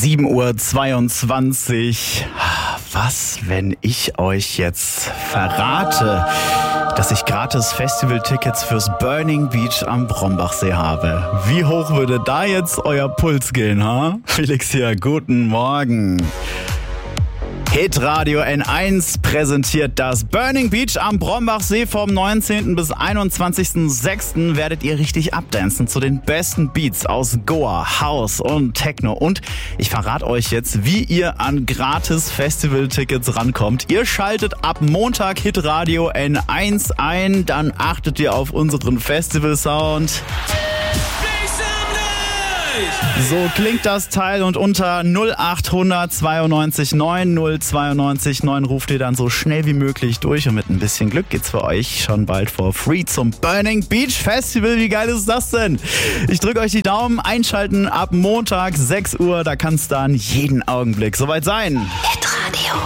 7:22 Uhr. Was, wenn ich euch jetzt verrate, dass ich gratis Festivaltickets fürs Burning Beach am Brombachsee habe? Wie hoch würde da jetzt euer Puls gehen, ha? Felix hier, guten Morgen. Hitradio N1 präsentiert das Burning Beach am Brombachsee vom 19. bis 21.06. werdet ihr richtig abdancen zu den besten Beats aus Goa, House und Techno. Und ich verrate euch jetzt, wie ihr an gratis Festivaltickets rankommt. Ihr schaltet ab Montag Hitradio N1 ein, dann achtet ihr auf unseren Festivalsound. So klingt das Teil und unter 0800 92 9 092 9 ruft ihr dann so schnell wie möglich durch und mit ein bisschen Glück geht's für euch schon bald for free zum Burning Beach Festival. Wie geil ist das denn? Ich drücke euch die Daumen, einschalten ab Montag 6 Uhr, da kann's dann jeden Augenblick soweit sein.